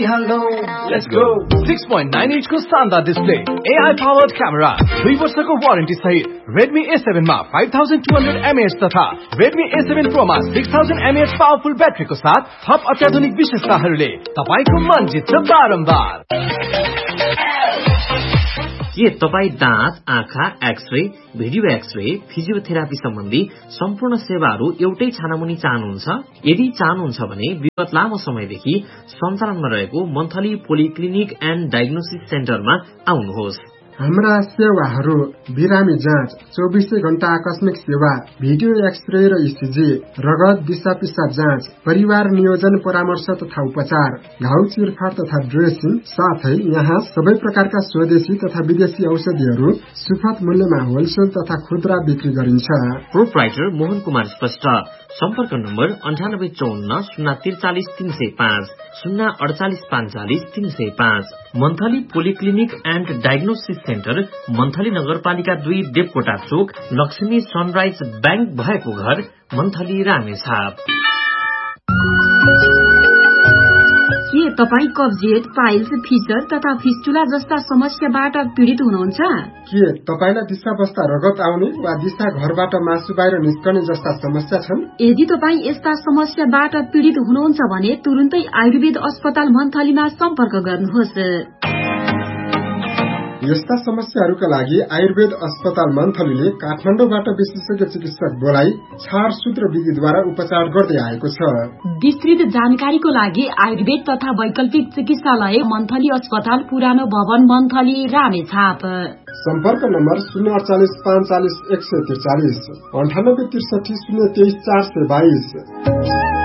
hello, let's go. 6.9 inch को शानदार display, AI powered camera, 2 वर्षको वारेन्टी सहित Redmi A7 मा 5200 mAh तथा Redmi A7 Pro मा 6000 mAh पावरफुल ब्याट्रीको साथ थप अत्याधुनिक विशेषताहरूले तपाईको मन जित्छ बारम्बार। के तपाई दाँत, आँखा, एक्सरे, भिडियो एक्सरे, फिजियोथेरापी सम्बन्धी सम्पूर्ण सेवाहरू एउटै छानामुनि चाहनुहुन्छ? यदि चाहनुहुन्छ भने विगत लामो समयदेखि सञ्चालनमा रहेको मन्थली पोलिक्लिनिक एन्ड डायग्नोसिस सेन्टरमा आउनुहोस्। हाम्रा सेवाहरू बिरामी जाँच, 24 घण्टा आकस्मिक सेवा, भिडियो एक्सरे र इसिजी, रगत दिशा पिसाब जाँच, परिवार नियोजन परामर्श तथा उपचार, घाउ चिरफार तथा ड्रेसिङ, साथै यहाँ सबै प्रकारका स्वदेशी तथा विदेशी औषधिहरू सुपथ मूल्यमा होलसेल तथा खुद्रा बिक्री गरिन्छ। प्रोप्राइटर मोहन कुमार स्पष्ट। सम्पर्क number 9854 043 305 048 45 305। Monthly polyclinic and diagnosis centre, monthly नगरपालिका 2 देवकोटा चोक, लक्ष्मी सनराइज बैंक भएको घर, मन्थली रामेछाप। के तपाई कब्जियत, पाइल्स, फिचर तथा फिस्टुला जस्ता समस्याबाट पीडित हुनुहुन्छ? के तपाईलाई दिशा बस्दा रगत आउने वा दिशा घरबाट मासु बाहिर निस्कने जस्ता समस्या छन्? यदि तपाई यस्ता समस्याबाट पीडित हुनुहुन्छ भने तुरुन्तै आयुर्वेद अस्पताल मन्थलीमा सम्पर्क गर्नुहोस्। यस्ता समस्याहरूका लागि आयुर्वेद अस्पताल मन्थलीले काठमाडौँबाट विशेषज्ञ चिकित्सक बोलाई छारसूत्र विधिद्वारा उपचार गर्दै आएको छ। विस्तृत जानकारीको लागि आयुर्वेद तथा वैकल्पिक चिकित्सालय मन्थली अस्पताल, पुरानो भवन, मन्थली रामेछाप। सम्पर्क नम्बर 048 45 143 98 63 023 422।